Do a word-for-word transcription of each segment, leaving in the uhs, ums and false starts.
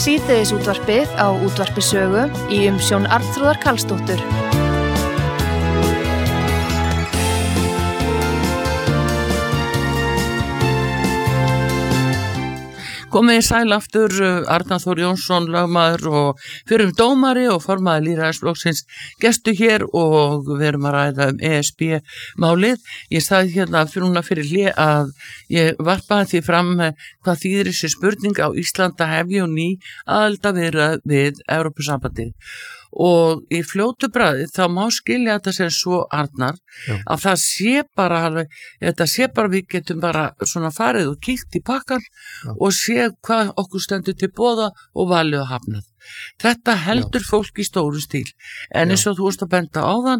Síðdegisútvarpið á Útvarpi Sögu í umsjón Arnþrúðar Karlsdóttur. Komið í sæl aftur, Arnar Þór Jónsson, lögmaður og fyrrum dómari og formaður lýðræðisflokksins gestu hér og við erum að ræða um E S B-málið. Ég sagði hérna fyrir, fyrir hlé að ég varpaði því fram hvað þýðir þessi spurning á Íslanda hefji og ný aðildarviðræður við Evrópusambandið. Og í fljótu bragði þá má skilja þetta sem svo, Arnar, Já. Að það sé bara alveg, þetta sé bara við getum bara svona farið og kíkt í pakkan Já. Og sé hvað okkur stendur til boða og valið og hafnað. Þetta heldur Já. Fólk í stóru stíl, en eins og þú veist að benda á þann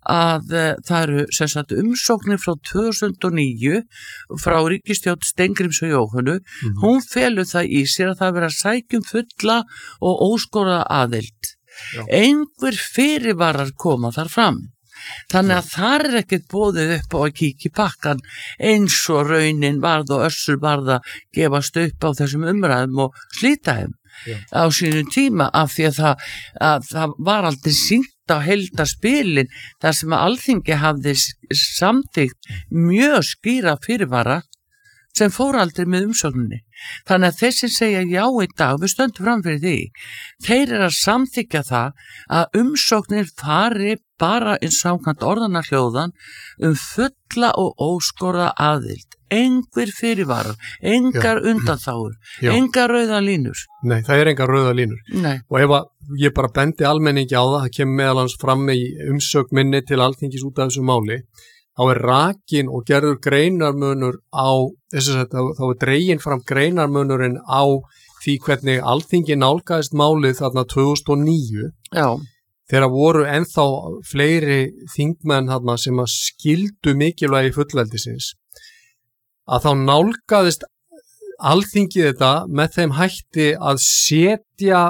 að uh, það eru sem sagt umsóknir frá tvö þúsund og níu frá ríkisstjórn Steingríms og Jóhönnu, mm-hmm. Hún felur það í sér að það vera sækjum fulla og óskoraða aðild. Já. Einhver fyrirvarar koma þar fram þannig að þar er ekkert boðið upp á að kíkja í pakkan eins og raunin varð og össur varð að gefast upp á þessum umræðum og slíta þeim Já. Á sínum tíma af því að það, að það var aldrei sýnt á heildarspilin þar sem að Alþingi hafði samþykkt mjög skýra fyrirvara sem fór aldrei með umsókninni. Þannig að þeir sem segja já í dag, við stöndum fram fyrir því, þeir eru að samþykja það að umsóknir fari bara eins samkvæmt orðanna hljóðan um fulla og óskorða aðild. Engur fyrirvarar, engar já. Undanþágur, já. Engar rauða línur. Nei, það er engar rauða línur. Nei. Og ef að ég bara bendi almenningi á það, það kemur meðal hans fram í umsögn minni til Alþingis út af þessu máli, þá er rakin og gerður greinarmunur á, þess að þá er dregin fram greinarmunurinn á því hvernig Alþingi nálgaðist málið þarna tvö þúsund og níu. Já. Þegar voru ennþá fleiri þingmenn þarna sem að skildu mikilvægi fullveldisins, að þá nálgaðist Alþingi þetta með þeim hætti að setja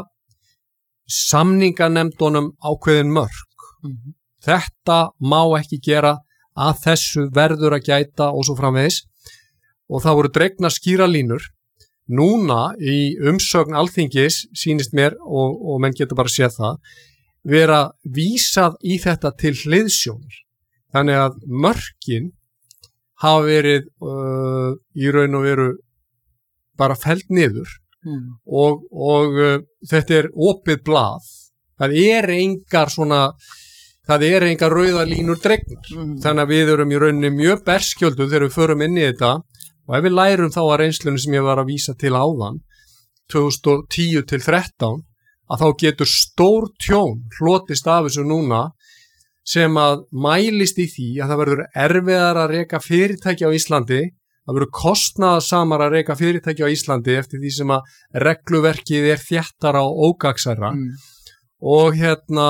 samninganefndunum ákveðin mörk. Mm-hmm. Þetta má ekki gera, að þessu verður að gæta og svo framvegis og það voru dregnar skýra línur. Núna í umsögn Alþingis sýnist mér og, og menn getur bara séð það vera vísað í þetta til hliðsjónar. Þannig að mörkin hafa verið uh, í raun og veru bara felld niður mm. og, og uh, þetta er opið blað. Það er engar svona Það er engar rauða línur dregnar. Mm. Þannig að við erum í rauninni mjög berskjöldu þegar við förum inn í þetta og ef við lærum þá að reynslunum sem ég var að vísa til áðan tvö þúsund og tíu til þrettán að þá getur stór tjón hlotist af þessu núna sem að mælist í því að það verður erfiðar að reka fyrirtæki á Íslandi, það verður kostnaðarsamar að reka fyrirtæki á Íslandi eftir því sem að regluverkið er þéttara og ógagnsærra mm. og hérna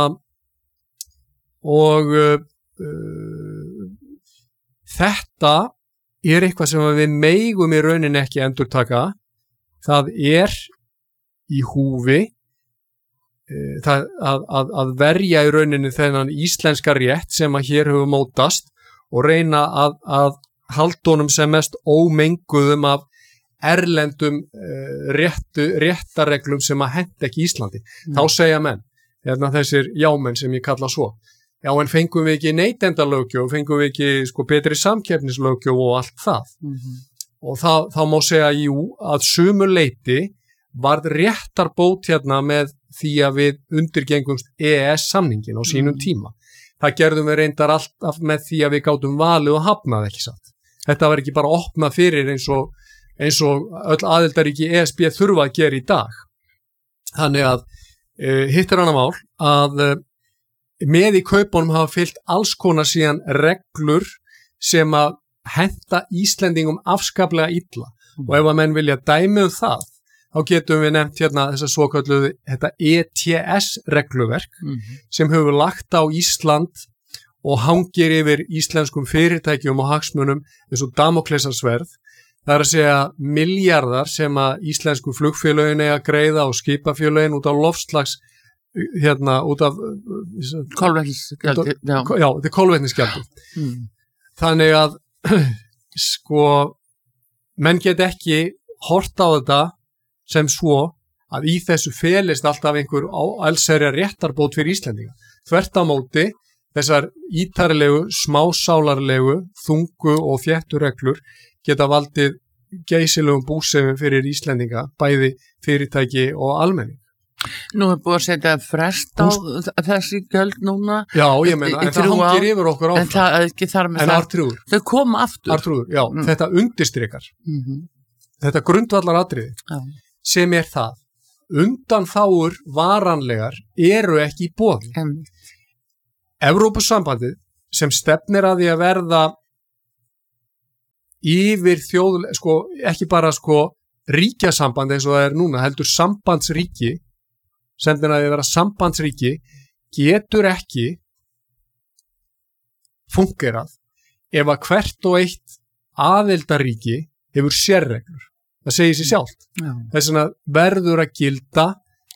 og uh, uh, þetta er eitthvað sem við megum í rauninni ekki endurtaka. Það er í húfi uh, það, að, að, að verja í rauninni þennan íslenska rétt sem að hér hefur mótast og reyna að, að halda honum sem mest ómenguðum af erlendum uh, réttu, réttareglum sem að henta ekki Íslandi. Mm. Þá segja menn, hérna þessir jámenn sem ég kalla svo, já, en fengum við ekki neytendalöggjöf, fengum við ekki sko betri samkeppnislöggjöf og allt það. Mm-hmm. Og þá, þá má segja, jú, að sumu leyti varð réttarbót hérna með því að við undirgengumst E E S-samningin á sínum mm-hmm. tíma. Það gerðum við reyndar alltaf með því að við gátum valið og hafnað ekki satt. Þetta var ekki bara opnað fyrir eins og, eins og öll aðildaríki E S B þurfa að gera í dag. Þannig að e, hitt er annað mál að e, með í kaupunum hafa fylgt alls konar síðan reglur sem að henta Íslendingum afskaplega illa mm. og ef að menn vilja dæmi um það þá getum við nefnt hérna þessa svokölluðu þetta E T S-regluverk mm. sem hefur lagt á Ísland og hangir yfir íslenskum fyrirtækjum og hagsmunum eins og Damóklesarsverð. Það er að segja milljarðar sem að íslensku flugfélögin eiga að greiða og skipafélögin út á loftslags hérna út af kolvetnisgjaldi. Já, já þetta er kolvetnisgjaldi. Mm. Þannig að sko menn get ekki hort á þetta sem svo að í þessu felist alltaf einhver allsherja réttarbót fyrir Íslendinga. Þvert á móti, þessar ítarlegu, smásálarlegu, þungu og þéttu reglur geta valdið geysilegum búsefum fyrir Íslendinga, bæði fyrirtæki og almenning. Nú er búið að setja frest á Hús... þessi gjöld núna. Já, ég meina, en það hangir yfir okkur áfram. En það er ekki þar með en það. Artrúður. Þau koma aftur. Artrúður, já, mm. þetta undirstrikar. Mm-hmm. Þetta grundvallar atriði já. Sem er það. Undanþágur varanlegar eru ekki í boði. Mm. Evrópusambandið sem stefnir að því að verða yfir þjóð, sko, ekki bara sko ríkjasamband eins og það er núna, heldur sambandsríki, sem að vera sambandsríki, getur ekki fungerað ef að hvert og eitt aðildarríki hefur sérreglur. Það segir sér sjálft. Já. Þess vegna verður að gilda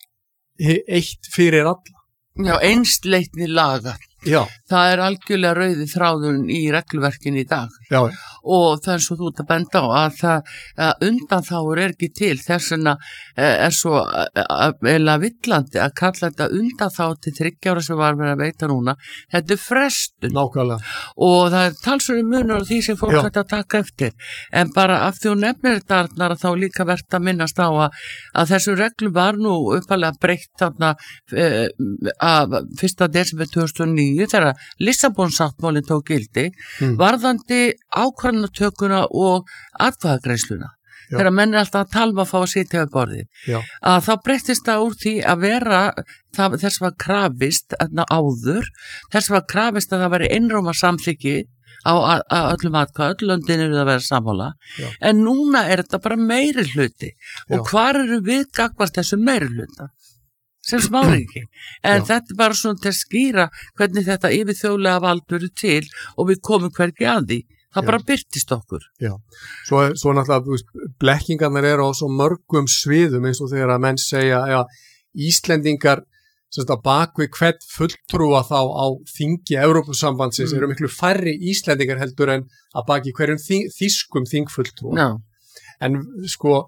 eitt fyrir alla. Já, einsleitni laga. Já. Það er algjörlega rauði þráðun í regluverkinu í dag. Já. Og það er svo þú ert að benda á að það að undanþágur er ekki til, þess vegna er svo eða villandi að kalla þetta undanþág til þriggja ára sem var verið að veita núna. Þetta er frestun. Nákvæmlega. Og það er talsverður munur á því sem fólk hægt að taka eftir. En bara af því hún nefnir þetta Arnar að þá líka verðt að minnast á að, að þessu reglu var nú uppalega breytt þarna e, að fyrsta desember tvö þúsund og níu þegar Lissabonsáttmálinn tók gildi mm. varðandi ákvarðanatökuna og atkvæðagreiðsluna. Þegar menn er alltaf að tala að fá að sitja við borðið. Já. Að þá breyttist það úr því að vera það, þess var krafist áður, þess var krafist að það væri einróma samþykki á að, að öllum atkvæð, öll löndin eru að vera sammála. Já. En núna er þetta bara meiri hluti. Og Já. Hvar eru við gagnvart þessu meiri hluta? Sem smáríki. En Já. Þetta er bara svona til að skýra hvernig þetta yfirþjóðlega vald verður til og við komum hvergi að því. Það Já. Bara byrtist okkur. Já, svo, svo náttúrulega, þú veist, blekkingarnir eru á svo mörgum sviðum eins og þegar að menn segja, já, Íslendingar, sem þetta bakvið hvert fulltrúa þá á þingi Evrópusambandsins mm. eru miklu færri Íslendingar heldur en að baki hverjum þing, þýskum þingfulltrúa. Já. En sko,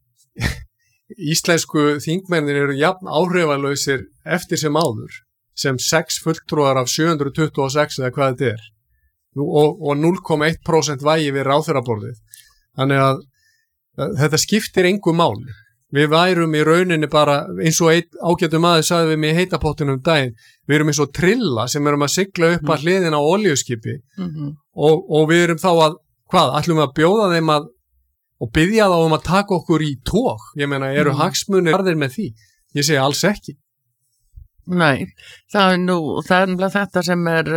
íslensku þingmennir eru jafn áhrifalausir eftir sem áður, sem sex fulltrúar af sjö hundruð tuttugu og sex eða hvað þetta er. Og, og núll komma eitt prósent vægi við ráðherraborðið. Þannig að, að þetta skiptir engu máli. Við værum í rauninni bara, eins og einn ágætum maður sagði við mig í heitapottinum daginn, við erum eins og trilla sem erum að sigla upp að hliðin á olíuskipi mm-hmm. og, og við erum þá að, hvað, ætlum við að bjóða þeim að og biðja þá um að taka okkur í tóg. Ég meina, eru mm. hagsmunir harðir með því? Ég segi alls ekki. Nei, það er nú, það er nefnilega þetta sem er,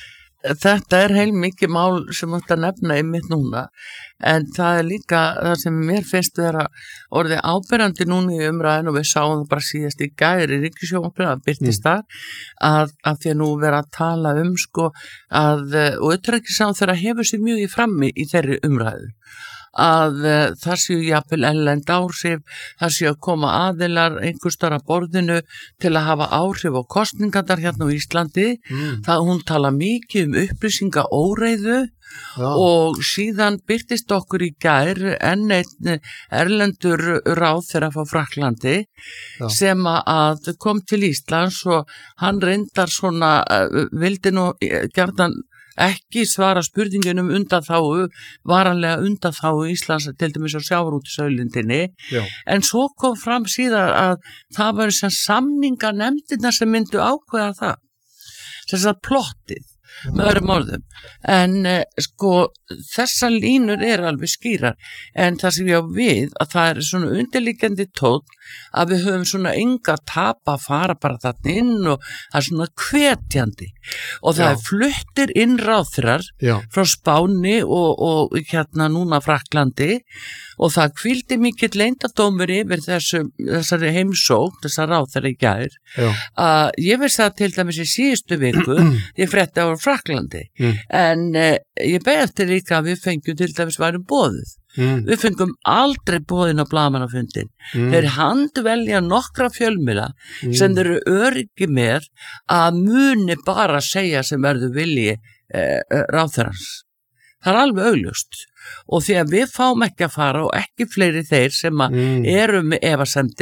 þetta er heil mikið mál sem átt að nefna einmitt núna, en það er líka það sem mér finnst vera orðið áberandi núna í umræðinu og við sáum það bara síðast í gær í Ríkissjónvarpinu að byrtist þar mm. að, að því að nú vera að tala um sko að, og utanríkisráðherra hefur sér mjög í frammi í þeirri umræðu. Að uh, það séu jafnvel erlend áhrif, það séu að koma aðilar einhvers staðar að borðinu til að hafa áhrif á kosningarnar hérna á Íslandi. Mm. Það hún tala mikið um upplýsinga óreiðu Já. Og síðan byrtist okkur í gær enn einn erlendur ráðherra frá Frakklandi Já. Sem að kom til Íslands og hann reyndar svona, uh, vildi nú gjarnan ekki svara spurningunum undanþágu, varanlega undanþágu Íslands til dæmis á sjávarútvegsauðlindinni, en svo kom fram síðan að það var sem samninganefndirnar sem myndu ákveða það, þess að plottið með öðrum orðum, en eh, sko þessar línur er alveg skýrar, en það sem ég á við að það er svona undirliggjandi tónn að við höfum svona enga tapa að fara bara þarna inn og það er svona hvetjandi og það Já. Er fluttir inn ráðherrar frá Spáni og, og hérna núna Frakklandi og það hvíldi mikill leyndardómur yfir þessu, þessari heimsókn, þessar ráðherra í gær að ég veist það til dæmis í síðustu viku ég frétti á Frakklandi mm. en eh, ég beði eftir líka að við fengjum til dæmis værum boðið mm. við fengum aldrei boðin á blaðamannafundin mm. þeir handvelja nokkra fjölmiðla mm. sem þeir eru öryggi með að muni bara segja sem verður vilji eh, ráðherrans. Það er alveg augljóst og því að við fáum ekki að fara og ekki fleiri þeir sem mm. eru með efasemdir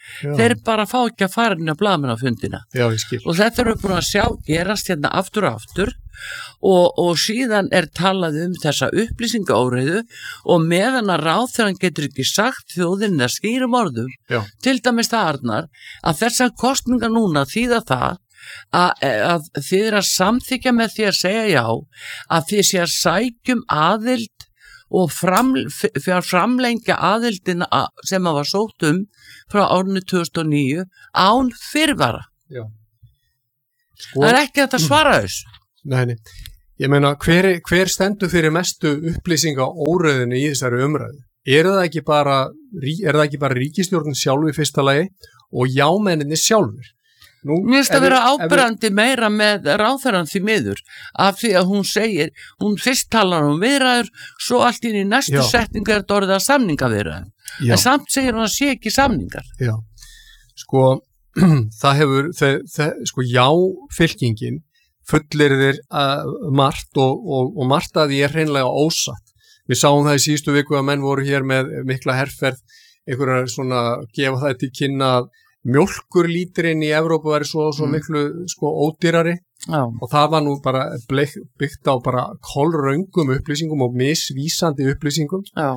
Já. þeir bara fá ekki að fara inn á blaðamannafundina. Já, ég skil. Og þetta erum við búin að sjá gerast hérna aftur og aftur og, og síðan er talað um þessa upplýsingaóreiðu og meðan að ráðherrann getur ekki sagt þjóðinni að skýrum orðum, Já. til dæmis það Arnar, að þessar kosningar núna þýða það að, að þið er að samþykja með því að segja já, að þið sé að sækjum aðild og fram, fyrir framlengja aðildina sem að var sótt um frá árinu tvö þúsund og níu án fyrirvara. Já. Sko, það er ekki að svara þessu. Nei, nei. Ég meina, hver, hver stendur fyrir mestu upplýsinga óreiðinu í þessari umræðu? Er það ekki bara, er það ekki bara ríkisstjórnin sjálf í fyrsta lagi og jámenninni sjálfur? Nú, Mér finnst að vera áberandi meira með ráðherrann því miður af því að hún segir, hún fyrst talar um viðræður, svo allt inn í næstu Já. setningu er þetta orðið að samningaviðræðum. En samt segir hún að sé ekki samningar. Já, sko það hefur, þe- þe- sko já fylkingin fullir þér uh, margt og, og, og margt að því er hreinlega ósatt. Við sáum það í síðustu viku að menn voru hér með mikla herferð, einhverjar svona gefa það til kynna að mjólkurlíturinn í Evrópu væri svo, svo miklu sko ódýrari. Já. Og það var nú bara bleik, byggt á bara kolröngum upplýsingum og misvísandi upplýsingum. Já.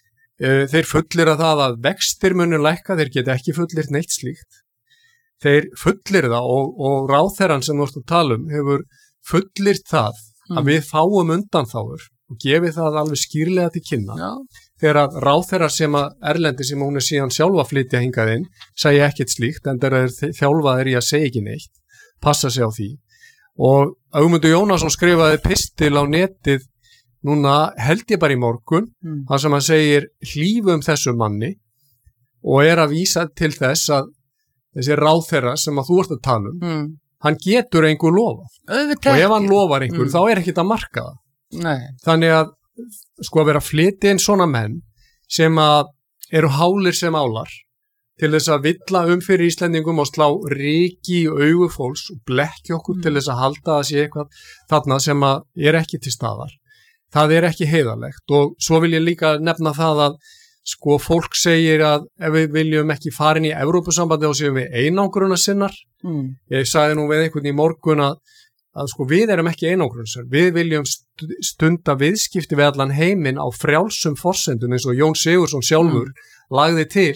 Þeir fullir að það að vextir munu lækka, þeir geta ekki fullir neitt slíkt. Þeir fullir það og, og ráðherrann sem þú ert að tala um hefur fullir það að Mm. við fáum undanþágur og gefið það alveg skýrlega til kynna. Já. Þegar að ráðherrar sem að erlendi sem hún er síðan sjálfa að flytja hingað inn segja ekkert slíkt en þeir eru þjálfaðir í að segja ekki neitt, passa sig á því. Og Ögmundur Jónasson skrifaði pistil á netið núna held ég bara í morgun, Mm. þar sem hann segir hlífum þessu manni og er að vísa til þess að þessi ráðherra sem að þú ert að tala um, Mm. hann getur einhver lofað. Auðvitað Og ef hann ekki. lofar einhver, Mm. þá er ekkert að marka það. Nei. Þannig að sko að vera að flytja inn svona menn sem að eru hálir sem álar til þess að villa um fyrir Íslendingum og slá ryki í augu fólks og blekki okkur Mm. til þess að halda að sé eitthvað þarna sem að er ekki til staðar. Það er ekki heiðarlegt og svo vil ég líka nefna það að sko fólk segir að ef við viljum ekki fara inn í Evrópusambandi þá séum við einangruna sinnar. Mm. Ég sagði nú við einhvern í morgun að, að sko við erum ekki einangruna, við viljum stunda viðskipti við allan heiminn á frjálsum forsendum eins og Jón Sigurðsson sjálfur lagði til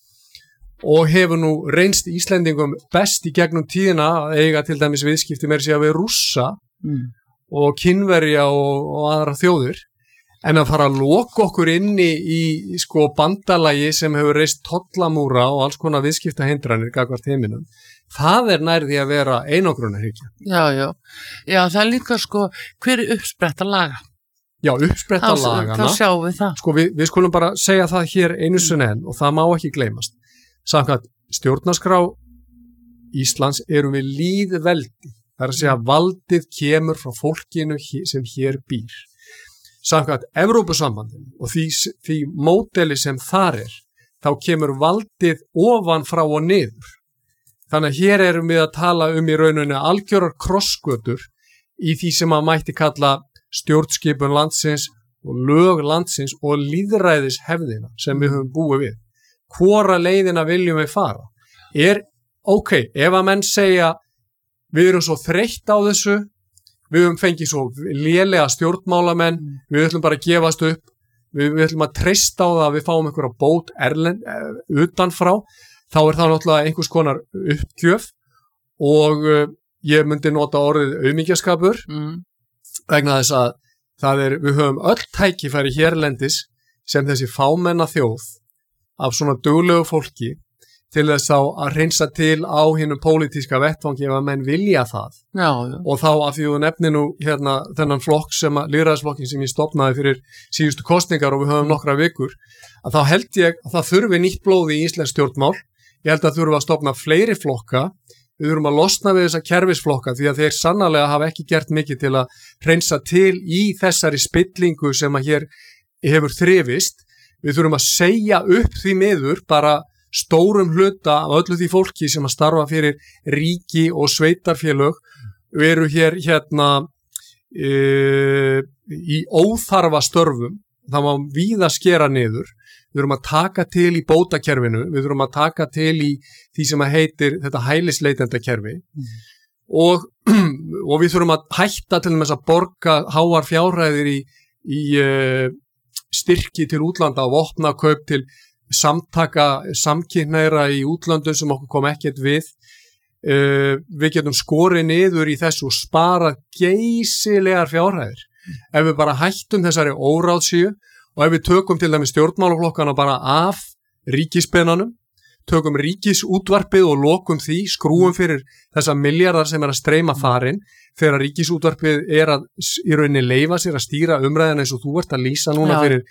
og hefur nú reynst Íslendingum best í gegnum tíðina að eiga til dæmis viðskipti með sér við Rússa Mm. og Kínverja og, og aðra þjóðir en að fara að loka okkur inni í, í sko bandalagi sem hefur reist tollamúra og alls konar viðskiptahindranir gagvart heiminum. Það er nærði að vera einangrunarhyggja. Já, já. Já, það er líka sko, hver er uppspretta laga? Já, uppspretta Þá- lagana. Þá sjáum við það. Sko við, við skulum bara segja það hér einu sinni enn og það má ekki gleymast. Samkvæmt stjórnarskrá Íslands erum við lýðveldi. Það er að segja að valdið kemur frá fólkinu he- sem hér býr. Samkvæmt Evrópusambandinu og því, því módeli sem þar er, þá kemur valdið ofan frá og niður. Þannig að hér erum við að tala um í rauninu algjörar krossgötur í því sem að mætti kalla stjórnskipun landsins og lög landsins og lýðræðishefðina sem við höfum búið við. Hvora leiðina viljum við fara? Er, ok, ef að menn segja við erum svo þreytt á þessu, við höfum fengið svo lélega stjórnmálamenn, við ætlum bara að gefast upp, við, við ætlum að treysta á það að við fáum einhverja bót erlend, uh, utanfrá, þá er það náttúrulega einhvers konar uppgjöf og uh, ég myndi nota orðið aumingjaskapur Mm. vegna þess að það er, við höfum öll tækifæri hérlendis sem þessi fámenna þjóð af svona duglegu fólki til þess þá að reynsa til á hinnum pólitíska vettvangi ef að menn vilja það. Já, já. Og þá af því þú nefnir nú hérna þennan flokk sem að, lýðræðisflokkin sem ég stofnaði fyrir síðustu kosningar og við höfum nokkra vikur, að þá held ég að það þurfi nýtt blóð í íslensk stjórnmál. Ég held að þurfi að stofna fleiri flokka, við þurfum að losna við þessa kerfisflokka því að þeir sannarlega hafa ekki gert mikið til að reynsa til í þessari spillingu sem að hér hefur þrifist. Við þurfum að segja upp því miður bara stórum hluta af öllu því fólki sem að starfa fyrir ríki og sveitarfélög við eru hér hérna e, í óþarfa störfum, það má víða skera niður, við þurfum að taka til í bótakerfinu, við þurfum að taka til í því sem að heitir þetta hælisleitendakerfi mm. og, og við þurfum að hætta til þess að borga háar fjárhæðir í, í uh, styrki til útlanda og vopnakaup til samtaka samkynhneigðra í útlöndum sem okkur kom ekkert við. Uh, við getum skorið niður í þessu og sparað geysilegar fjárhæðir mm. ef við bara hættum þessari óráðsíu og ef við tökum til dæmis stjórnmálaflokkana bara af ríkispennanum, tökum ríkisútvarpið og lokum því, skrúum fyrir þessa milljarðar sem er að streyma þarinn þegar ríkisútvarpið er að í rauninni leyfa sér að stýra umræðina eins og þú ert að lýsa núna Já. Fyrir